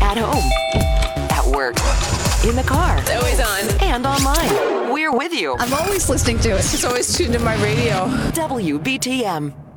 At home, at work, in the car. It's always on. And online. We're with you. I'm always listening to it. It's always tuned in my radio. WBTM.